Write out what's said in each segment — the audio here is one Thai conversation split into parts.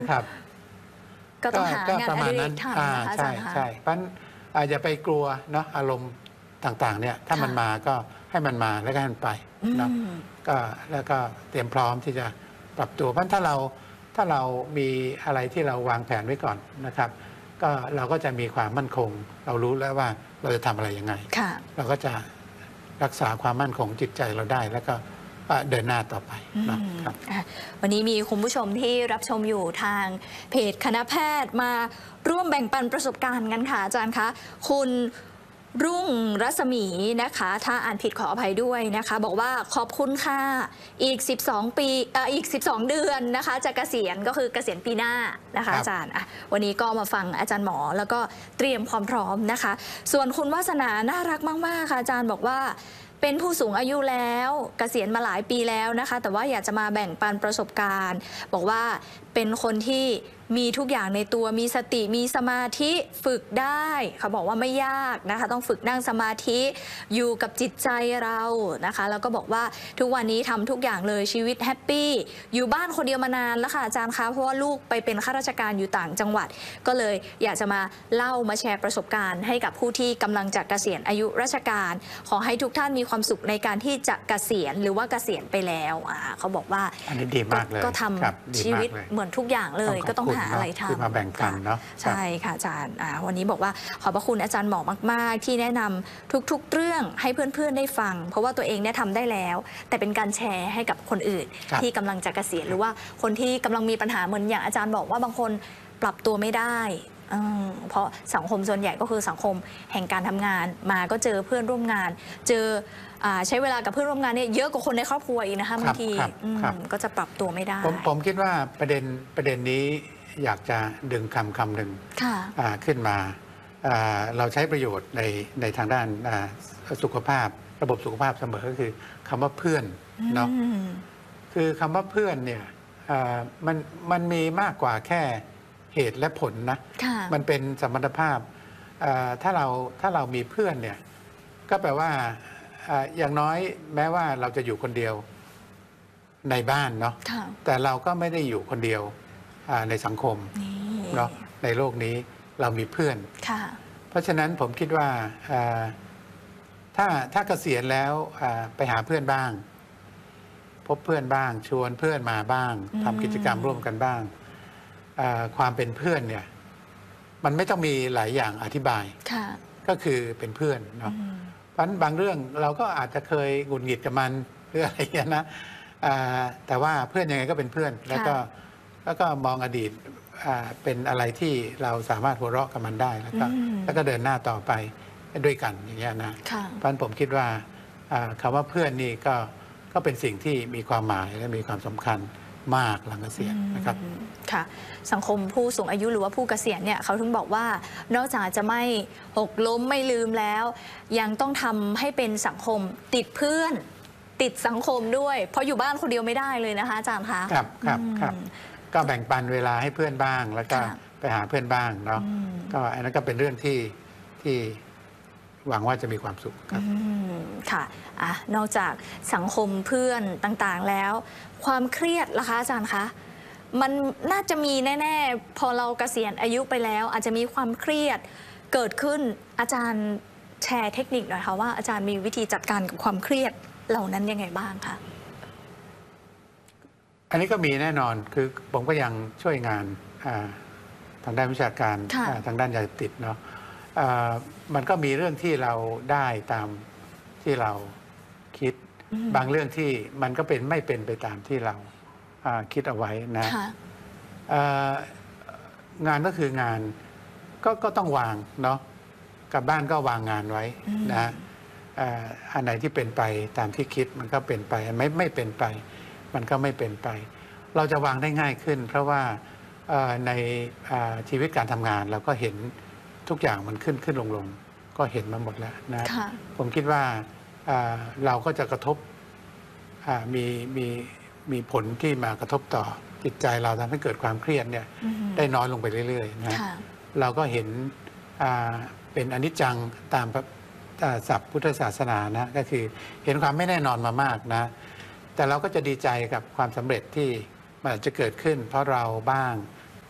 ครับก็ต้องหางานอดิเรกทำนะคะอาจาใช่รย์คะใช่เพราะอาจจะไปกลัวเนาะอารมณ์ต่างๆเนี่ยถ้ามันมาก็ให้มันมาแล้วก็ให้มันไปเนาะก็แล้วก็เตรียมพร้อมที่จะปรับตัวเพราะถ้าเรามีอะไรที่เราวางแผนไว้ก่อนนะครับก็เราก็จะมีความมั่นคงเรารู้แล้วว่าเราจะทำอะไรยังไงเราก็จะรักษาความมั่นคงจิตใจเราได้แล้วก็เดินหน้าต่อไปนะครับวันนี้มีคุณผู้ชมที่รับชมอยู่ทางเพจคณะแพทย์มาร่วมแบ่งปันประสบการณ์กันค่ะอาจารย์คะคุณรุ่งรัศมีนะคะถ้าอ่านผิดขออภัยด้วยนะคะบอกว่าขอบคุณค่ะอีก12ปีอีก12เดือนนะคะจะเกษียณก็คือเกษียณปีหน้านะคะอาจารย์วันนี้ก็มาฟังอาจารย์หมอแล้วก็เตรียมความพร้อมนะคะส่วนคุณวาสนาน่ารักมากๆค่ะอาจารย์บอกว่าเป็นผู้สูงอายุแล้วเกษียณมาหลายปีแล้วนะคะแต่ว่าอยากจะมาแบ่งปันประสบการณ์บอกว่าเป็นคนที่มีทุกอย่างในตัวมีสติมีสมาธิฝึกได้เขาบอกว่าไม่ยากนะคะต้องฝึกนั่งสมาธิอยู่กับจิตใจเรานะคะแล้วก็บอกว่าทุกวันนี้ทำทุกอย่างเลยชีวิตแฮปปี้อยู่บ้านคนเดียวมานานแล้วค่ะอาจารย์คะเพราะว่าลูกไปเป็นข้าราชการอยู่ต่างจังหวัดก็เลยอยากจะมาเล่ามาแชร์ประสบการณ์ให้กับผู้ที่กำลังจะเกษียณอายุราชการขอให้ทุกท่านมีความสุขในการที่จะเกษียณหรือว่าเกษียณไปแล้วเขาบอกว่าอันนี้ดีมากเลยก็ทำชีวิตเหมือนทุกอย่างเลยก็ต้องหาอะไรทำที่มาแบ่งปันเนาะใช่ค่ะอาจารย์วันนี้บอกว่าขอบพระคุณอาจารย์หมอมากๆที่แนะนำทุกๆเรื่องให้เพื่อนๆได้ฟังเพราะว่าตัวเองเนี่ยทำได้แล้วแต่เป็นการแชร์ให้กับคนอื่นที่กำลังจะเกษียณหรือว่าคนที่กำลังมีปัญหาเหมือนอย่างอาจารย์บอกว่าบางคนปรับตัวไม่ได้เพราะสังคมส่วนใหญ่ก็คือสังคมแห่งการทำงานมาก็เจอเพื่อนร่วมงานเจอใช้เวลากับเพื่อนร่วมงานเนี่ยเยอะกว่าคนในครอบครัวอีกนะคะบางทีก็จะปรับตัวไม่ได้ผมคิดว่าประเด็นนี้อยากจะดึงคำหนึ่งขึ้นมาเราใช้ประโยชน์ในทางด้านสุขภาพระบบสุขภาพเสมอก็คือคำว่าเพื่อนเนาะคือคำว่าเพื่อนเนี่ยมันมีมากกว่าแค่เหตุและผลนะมันเป็นสัมพันธภาพถ้าเรามีเพื่อนเนี่ยก็แปลว่าอย่างน้อยแม้ว่าเราจะอยู่คนเดียวในบ้านเนาะแต่เราก็ไม่ได้อยู่คนเดียวในสังคมเนาะในโลกนี้เรามีเพื่อนเพราะฉะนั้นผมคิดว่าถ้าเกษียณแล้วไปหาเพื่อนบ้างพบเพื่อนบ้างชวนเพื่อนมาบ้างทำกิจกรรมร่วมกันบ้างความเป็นเพื่อนเนี่ยมันไม่ต้องมีหลายอย่างอธิบายก็คือเป็นเพื่อนเนาะเพราะบางเรื่องเราก็อาจจะเคยหงุดหงิดกับมันหรืออะไรอย่างนี้นะแต่ว่าเพื่อนยังไงก็เป็นเพื่อนแล้วก็มองอดีตเป็นอะไรที่เราสามารถหัวเราะกับมันได้แล้วก็เดินหน้าต่อไปด้วยกันอย่างเงี้ยนะเพราะฉะนั้นผมคิดว่าคำว่าเพื่อนนี่ก็เป็นสิ่งที่มีความหมายและมีความสำคัญมากหลังเกษียณนะครับค่ะสังคมผู้สูงอายุหรือว่าผู้เกษียณเนี่ยเขาถึงบอกว่านอกจากจะไม่หกล้มไม่ลืมแล้วยังต้องทำให้เป็นสังคมติดเพื่อนติดสังคมด้วยเพราะอยู่บ้านคนเดียวไม่ได้เลยนะคะอาจารย์คะครับก็แบ่งปันเวลาให้เพื่อนบ้างแล้วก็ไปหาเพื่อนบ้างเนาะก็อันนั้นก็เป็นเรื่องที่หวังว่าจะมีความสุขครับค่ะนอกจากสังคมเพื่อนต่างๆแล้วความเครียดล่ะคะอาจารย์คะมันน่าจะมีแน่ๆพอเราเกษียณอายุไปแล้วอาจจะมีความเครียดเกิดขึ้นอาจารย์แชร์เทคนิคหน่อยค่ะว่าอาจารย์มีวิธีจัดการกับความเครียดเหล่านั้นยังไงบ้างคะอันนี้ก็มีแน่นอนคือผมก็ยังช่วยงานทางด้านวิชาการทางด้านยาเสพติดเนาะมันก็มีเรื่องที่เราได้ตามที่เราคิดบางเรื่องที่มันก็ไม่เป็นไปตามที่เราคิดเอาไว้นะงานก็คืองานก็ต้องวางเนาะกับบ้านก็วางงานไว้นะอันไหนที่เป็นไปตามที่คิดมันก็เป็นไปไม่เป็นไปมันก็ไม่เป็นไปเราจะวางได้ง่ายขึ้นเพราะว่าในชีวิตการทำงานเราก็เห็นทุกอย่างมันขึ้นลงก็เห็นมาหมดแล้วนะผมคิดว่าเราก็จะกระทบมีผลที่มากระทบต่อจิตใจเราทำให้เกิดความเครียดเนี่ยได้น้อยลงไปเรื่อยๆนะเราก็เห็นเป็นอนิจจังตามศัพท์พุทธศาสนานะก็คือเห็นความไม่แน่นอนมามากนะแต่เราก็จะดีใจกับความสำเร็จที่มันจะเกิดขึ้นเพราะเราบ้าง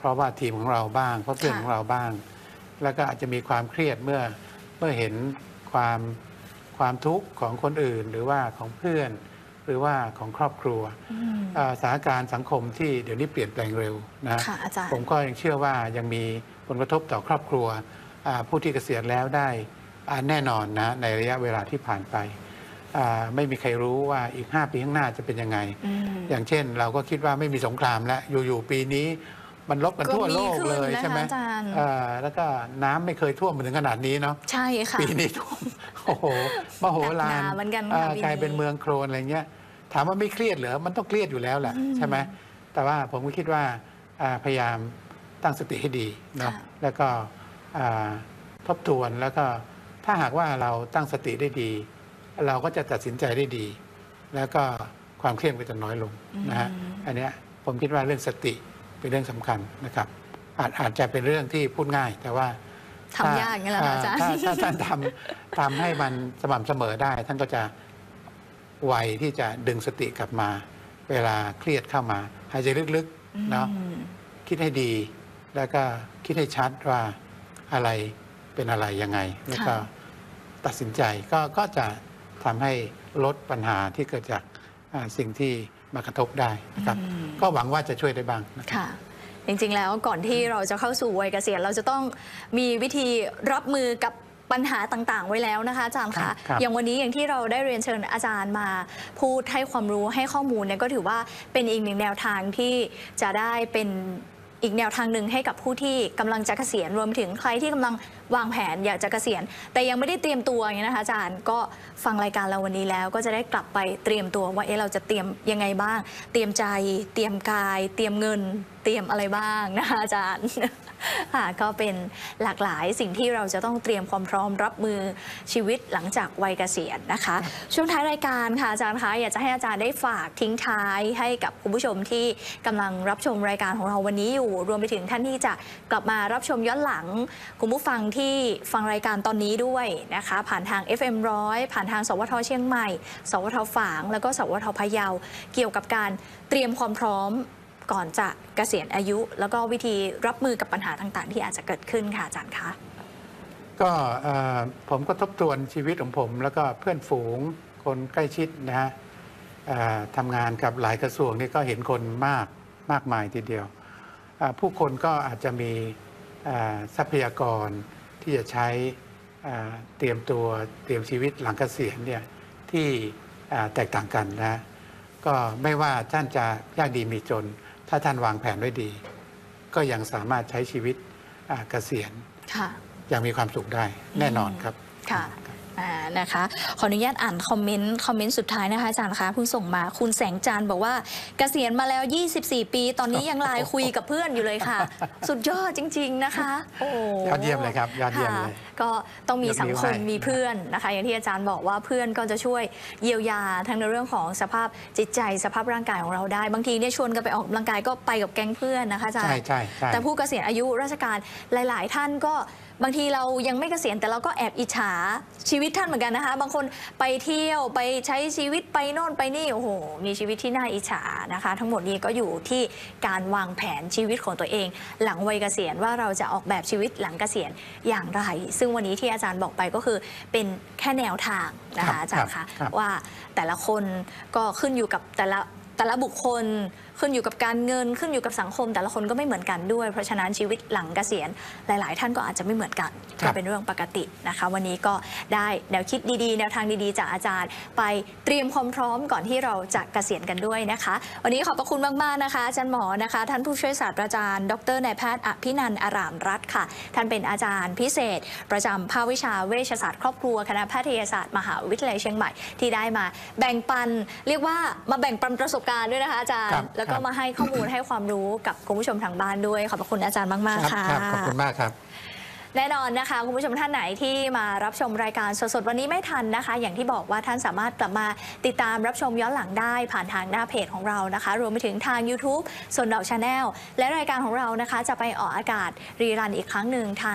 เพราะว่าทีมของเราบ้างเพราะเพื่อนของเราบ้าง แล้วก็อาจจะมีความเครียดเมื่อเห็นความทุกข์ของคนอื่นหรือว่าของเพื่อนหรือว่าของครอบครัวสถานการณ์สังคมที่เดี๋ยวนี้เปลี่ยนแปลงเร็วนะผมก็ยังเชื่อว่ายังมีผลกระทบต่อครอบครัวผู้ที่เกษียณแล้วได้แน่นอนนะในระยะเวลาที่ผ่านไปไม่มีใครรู้ว่าอีก5 ปีข้างหน้าจะเป็นยังไงอย่างเช่นเราก็คิดว่าไม่มีสงครามแล้วอยู่ๆปีนี้มันลบกันทั่วโลกเลยใช่ไหมแล้วก็น้ำไม่เคยท่วมมาถึงขนาดนี้เนาะใช่ค่ะปีนี้ท่วมโอ้โหมโหฬารกลายเป็นเมืองโคลนอะไรเงี้ยถามว่าไม่เครียดเหรอมันต้องเครียดอยู่แล้วแหละใช่ไหมแต่ว่าผมก็คิดว่าพยายามตั้งสติให้ดีเนาะแล้วก็ทบทวนแล้วก็ถ้าหากว่าเราตั้งสติได้ดีเราก็จะตัดสินใจได้ดี แล้วก็ความเครียดก็จะน้อยลงนะฮะอันนี้ผมคิดว่าเรื่องสติเป็นเรื่องสำคัญนะครับอาจจะเป็นเรื่องที่พูดง่าย แต่ว่าทำยากไงล่ะอาจารย์ถ้าท่านทำให้มันสม่ำเสมอได้ท่านก็จะไวที่จะดึงสติกลับมาเวลาเครียดเข้ามาหายใจลึกๆเนาะคิดให้ดีแล้วก็คิดให้ชัดว่าอะไรเป็นอะไรยังไงแล้วก็ตัดสินใจก็จะทำให้ลดปัญหาที่เกิดจากสิ่งที่มากระทบได้นะครับก็หวังว่าจะช่วยได้บ้างนะครับจริงๆแล้วก่อนที่เราจะเข้าสู่วัยเกษียณเราจะต้องมีวิธีรับมือกับปัญหาต่างๆไว้แล้วนะคะอาจารย์คะอย่างวันนี้อย่างที่เราได้เรียนเชิญอาจารย์มาพูดให้ความรู้ให้ข้อมูลเนี่ยก็ถือว่าเป็นอีกหนึ่งแนวทางที่จะได้เป็นอีกแนวทางหนึ่งให้กับผู้ที่กำลังจะเกษียณรวมถึงใครที่กำลังวางแผนอยากจะเกษียณแต่ยังไม่ได้เตรียมตัวอย่างนี้นะคะอาจารย์ก็ฟังรายการเราวันนี้แล้วก็จะได้กลับไปเตรียมตัวว่าเราจะเตรียมยังไงบ้างเตรียมใจเตรียมกายเตรียมเงินเตรียมอะไรบ้างนะคะอาจารย์ค่ะก็เป็นหลากหลายสิ่งที่เราจะต้องเตรียมความพร้อมรับมือชีวิตหลังจากวัยเกษียณนะคะช่วงท้ายรายการค่ะอาจารย์คะอยากจะให้อาจารย์ได้ฝากทิ้งท้ายให้กับคุณผู้ชมที่กำลังรับชมรายการของเราวันนี้อยู่รวมไปถึงท่านที่จะกลับมารับชมย้อนหลังคุณผู้ฟังที่ฟังรายการตอนนี้ด้วยนะคะผ่านทาง FM 100ผ่านทางสวทเชียงใหม่สวทฝางแล้วก็สวทพะเยาเกี่ยวกับการเตรียมความพร้อมก่อนจะเกษียณอายุแล้วก็วิธีรับมือกับปัญหาต่างๆที่อาจจะเกิดขึ้นค่ะอาจารย์คะก็ผมก็ทบทวนชีวิตของผมแล้วก็เพื่อนฝูงคนใกล้ชิดนะฮะทำงานกับหลายกระทรวงนี่ก็เห็นคนมากมายทีเดียวผู้คนก็อาจจะมีทรัพยากรที่จะใช้เตรียมตัวเตรียมชีวิตหลังเกษียณเนี่ยที่แตกต่างกันนะก็ไม่ว่าท่านจะยากดีมีจนถ้าท่านวางแผนไว้ดีก็ยังสามารถใช้ชีวิตเกษียณอย่างมีความสุขได้แน่นอนครับค่ะนะคะขออนุญาตอ่านคอมเมนต์สุดท้ายนะคะอาจารย์คะเพิ่งส่งมาคุณแสงจันทร์บอกว่าเกษียณมาแล้ว24 ปีตอนนี้ยังไลน์คุยกับเพื่อนอยู่เลยค่ะสุดยอดจริงๆนะคะโอ้ยอดเยี่ยมเลยครับยอดเยี่ยมเลยก็ต้องมีสังคมมีเพื่อนนะคะอย่างที่อาจารย์บอกว่าเพื่อนก็จะช่วยเยียวยาทั้งในเรื่องของสภาพจิตใจสภาพร่างกายของเราได้บางทีเนี่ยชวนกันไปออกกำลังกายก็ไปกับแก๊งเพื่อนนะคะอาจารย์ใช่แต่ผู้เกษียณอายุราชการหลายๆท่านก็บางทีเรายังไม่เกษียณแต่เราก็แอบอิจฉาชีวิตท่านเหมือนกันนะคะบางคนไปเที่ยวไปใช้ชีวิตไปโน่นไปนี่โอ้โหมีชีวิตที่น่าอิจฉานะคะทั้งหมดนี้ก็อยู่ที่การวางแผนชีวิตของตัวเองหลังวัยเกษียณว่าเราจะออกแบบชีวิตหลังเกษียณอย่างไรซึ่งวันนี้ที่อาจารย์บอกไปก็คือเป็นแค่แนวทางนะคะอาจารย์คะว่าแต่ละคนก็ขึ้นอยู่กับแต่ละบุคคลขึ้นอยู่กับการเงินขึ้นอยู่กับสังคมแต่ละคนก็ไม่เหมือนกันด้วยเพราะฉะนั้นชีวิตหลังเกษียณหลายๆท่านก็อาจจะไม่เหมือนกันก็เป็นเรื่องปกตินะคะวันนี้ก็ได้แนวคิดดีๆแนวทางดีๆจากอาจารย์ไปเตรียมความพร้อมก่อนที่เราจะเกษียณกันด้วยนะคะวันนี้ขอบพระคุณมากๆนะคะอาจารย์หมอนะคะท่านผู้ช่วยศาสตราจารย์ดร.นายแพทย์อภินันท์อารามรัตน์ค่ะท่านเป็นอาจารย์พิเศษประจำภาควิชาเวชศาสตร์ครอบครัวคณะแพทยศาสตร์มหาวิทยาลัยเชียงใหม่ที่ได้มาแบ่งปันเรียกว่ามาแบ่งปันประสบการณ์ด้วยนะคะอาจารย์แล้วก็มาให้ข้อมูลให้ความรู้กับคุณผู้ชมทางบ้านด้วยขอบคุณอาจารย์มากๆค่ะขอบคุณมากครับแน่นอนนะคะคุณผู้ชมท่านไหนที่มารับชมรายการสดๆวันนี้ไม่ทันนะคะอย่างที่บอกว่าท่านสามารถกลับมาติดตามรับชมย้อนหลังได้ผ่านทางหน้าเพจของเรานะคะรวมไปถึงทาง YouTube ส่วนดอก Channel และรายการของเรานะคะจะไปออกอากาศรีรันอีกครั้งหนึ่งทาง